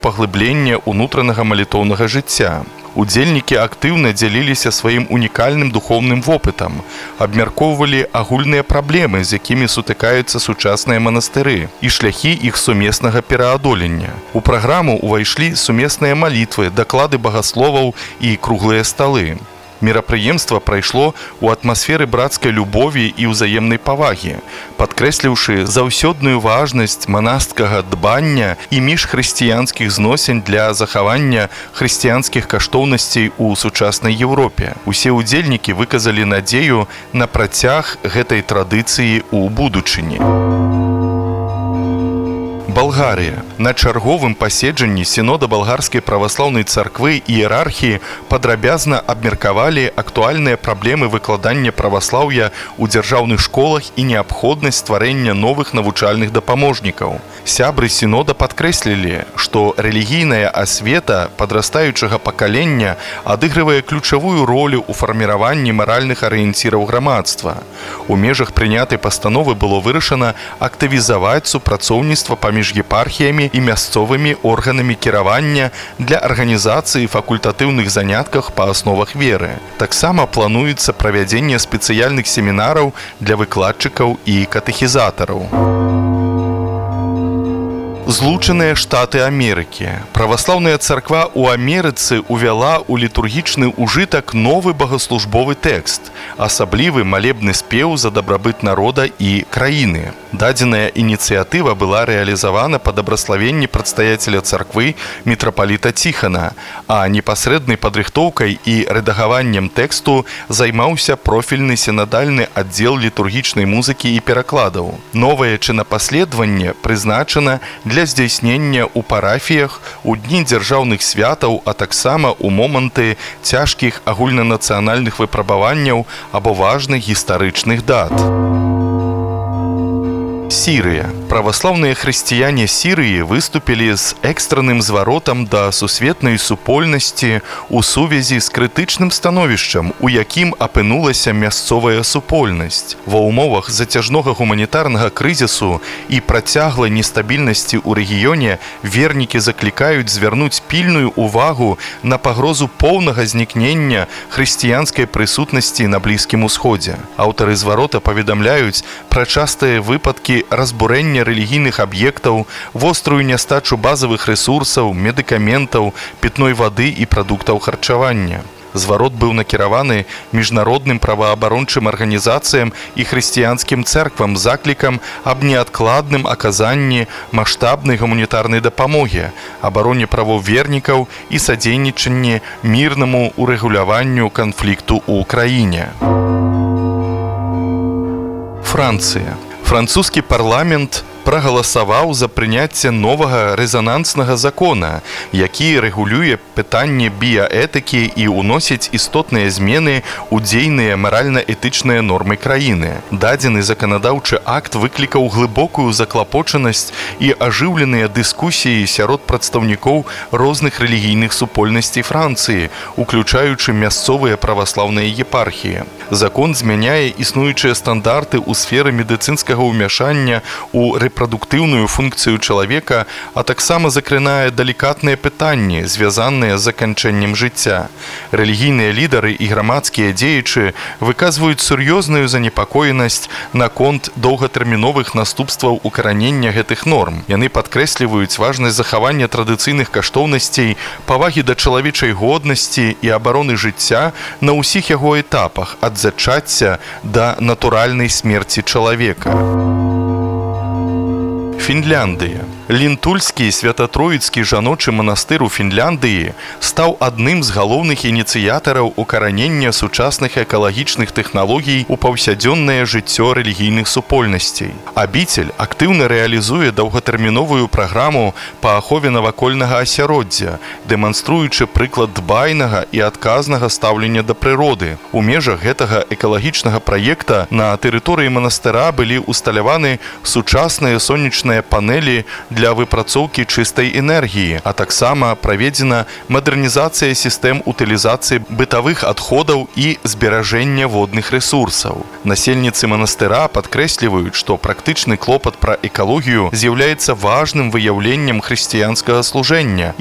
паглыблення ўнутранага малітоўнага жыцця. Удзельнікі актыўна дзяліліся сваім унікальным духоўным вопытам, абмяркоўвалі агульныя праблемы, з якімі сутыкаюцца сучасныя манастыры, і шляхі іх сумеснага пераадолення. У праграму ўвайшлі сумесныя малітвы, даклады багасловаў і круглыя сталы. Мерапрыемства прайшло ў атмасферы брацкай любові і ўзаемнай павагі, падкрэсліўшы заўсёдную важнасць манасцкага дбання і міжхрысціянскіх зносін для захавання хрысціянскіх каштоўнасцей у сучаснай Еўропе. Усе ўдзельнікі выказалі надзею на працяг гэтай традыцыі ў будучыні. Балгарыя. На чарговым паседжанні Сінода Балгарскай праваслаўнай царквы іерархіі падрабязна абмеркавалі актуальныя праблемы выкладання праваслаўя ў дзяржаўных школах і неабходнасць стварэння новых навучальных дапаможнікаў. Сябры Сінода падкрэслілі, што рэлігійная асвета падрастаючага пакалення адыгрывае ключавую ролю ў фарміраванні маральных арыенціраў грамадства. У межах прынятай пастановы было вырашана актывізаваць супрацоўніцтва паміж епархіямі і мясцовымі органамі кіравання для арганізацыі факультатыўных занятках па асновах веры. Таксама плануецца правядзенне спецыяльных семінараў для выкладчыкаў і катэхізатараў. Злучаныя Штаты Амерыкі. Праваслаўная царква ў Амерыцы ўвяла ў літургічны ўжытак новы багаслужбовы тэкст, асаблівы малебны спеў за дабрабыт народа і краіны. Дадзеная ініцыятыва была рэалізавана па дабраславенні прадстаяцеля царквы мітрапаліта Ціхана, а непасрэднай падрыхтоўкай і рэдагаваннем тэксту займаўся профільны сінадальны аддзел літургічнай музыкі і перакладаў. Новае чынапаследаванне прызначана для здзяйснення ў парафіях, у дні дзяржаўных святаў, а таксама ў моманты цяжкіх агульнанацыянальных выпрабаванняў або важных гістарычных дат. Сірыя. Праваслаўныя хрысціяне Сірыі выступілі з экстранным зваротам да сусветнай супольнасці ў сувязі з крытычным становішчам, у якім апынулася мясцовая супольнасць. Ва ўмовах зацяжнога гуманітарнага крызісу і працяглай нестабільнасці ў рэгіёне вернікі заклікаюць звярнуць пільную ўвагу на пагрозу поўнага знікнення хрысціянскай прысутнасці на Блізкім Усходзе. Аўтары зварота паведамляюць пра частыя выпадкі разбурэння рэлігійных аб'ектаў, вострую нястачу базавых рэсурсаў, медыкаментаў, пітной вады і прадуктаў харчавання. Зварот быў накіраваны міжнародным праваабарончым арганізацыям і хрысціянскім цэрквам з заклікам аб неадкладным аказанні маштабнай гуманітарнай дапамогі, абароне правоў вернікаў і садзейнічанні мірнаму урэгуляванню канфлікту ў краіне. Францыя. Французскі парламент прагаласаваў за прыняцце новага рэзананснага закона, які рэгулюе пытанне біяэтыкі і ўносіць істотныя змены ў дзейныя маральна-этычныя нормы краіны. Дадзены заканадаўчы акт выклікаў глыбокую заклапочанасць і ажыўленыя дыскусіі сярод прадстаўнікоў розных рэлігійных супольнасцей Францыі, уключаючы мясцовыя праваслаўныя епархіі. Закон змяняе існуючыя стандарты ў сферы медыцынскага ўмяшання ў рэпрадуктыўную функцыю чалавека, а таксама закранае далікатныя пытанні, звязаныя з заканчэннем жыцця. Рэлігійныя лідары і грамадскія дзеячы выказваюць сур'ёзную занепакоенасць наконт доўгатэрміновых наступстваў укаранення гэтых норм. Яны падкрэсліваюць важнасць захавання традыцыйных каштоўнасцей, павагі да чалавечай годнасці і абароны жыцця на ўсіх яго этапах, ад зачацця да натуральнай смерці чалавека. Фінляндыя. Лінтульскі свята-троіцкі жаночы манастыр у Фінляндыі стаў адным з галоўных ініцыятараў укаранення сучасных экалагічных тэхналогій у паўсядзённае жыццё рэлігійных супольнасцей. Абіцель актыўна рэалізуе доўгатэрміновую праграму па ахове навакольнага асяроддзя, дэманструючы прыклад дбайнага і адказнага стаўлення да прыроды. У межах гэтага экалагічнага праекта на тэрыторыі манастыра былі ўсталяваны сучасныя сонечныя панелі для выпрацоўкі чыстай энергіі, а таксама праведзена мадэрнізацыя сістэм утылізацыі бытавых адходаў і зберажэння водных рэсурсаў. Насельніцы манастыра падкрэсліваюць, што практычны клопат пра экалогію з'яўляецца важным выяўленнем хрысціянскага служэння